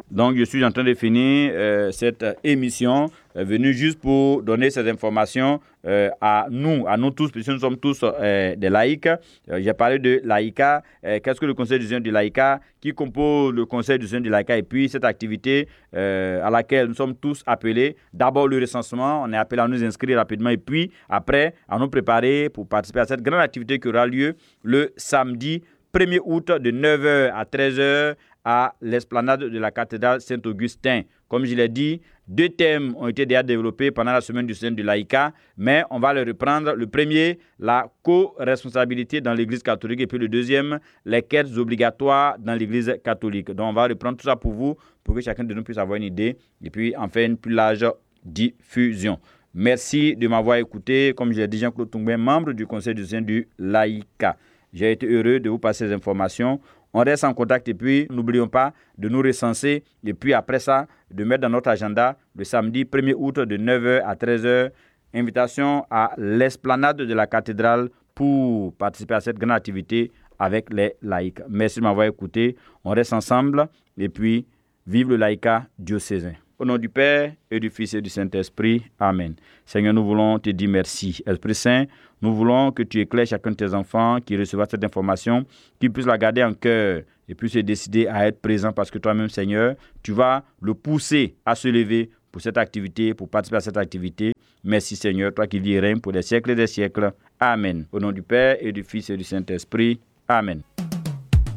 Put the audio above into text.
Donc, je suis en train de finir cette émission, venue juste pour donner ces informations à nous tous, puisque nous sommes tous des laïcs. J'ai parlé de l'AICA. Qu'est-ce que le Conseil d'union de l'AICA, qui compose le Conseil d'union de l'AICA, et puis cette activité à laquelle nous sommes tous appelés. D'abord, le recensement, on est appelé à nous inscrire rapidement, et puis après, à nous préparer pour participer à cette grande activité qui aura lieu le samedi 1er août de 9h à 13h à l'esplanade de la cathédrale Saint-Augustin. Comme je l'ai dit, 2 thèmes ont été déjà développés pendant la semaine du Seigneur de l'AICA, mais on va les reprendre. Le premier, la co-responsabilité dans l'Église catholique, et puis le deuxième, les quêtes obligatoires dans l'Église catholique. Donc on va reprendre tout ça pour vous, pour que chacun de nous puisse avoir une idée, et puis en faire une plus large diffusion. Merci de m'avoir écouté. Comme je l'ai dit, Jean-Claude Tungben, membre du Conseil du Seigneur du l'AICA. J'ai été heureux de vous passer ces informations. On reste en contact, et puis n'oublions pas de nous recenser, et puis après ça, de mettre dans notre agenda le samedi 1er août de 9h à 13h, invitation à l'esplanade de la cathédrale pour participer à cette grande activité avec les laïcs. Merci de m'avoir écouté. On reste ensemble, et puis vive le laïcat diocésain. Au nom du Père et du Fils et du Saint-Esprit. Amen. Seigneur, nous voulons te dire merci. Esprit Saint, nous voulons que tu éclaires chacun de tes enfants qui recevra cette information, qui puisse la garder en cœur et puisse se décider à être présent, parce que toi-même, Seigneur, tu vas le pousser à se lever pour cette activité, pour participer à cette activité. Merci Seigneur, toi qui vis et règnes pour des siècles et des siècles. Amen. Au nom du Père et du Fils et du Saint-Esprit. Amen.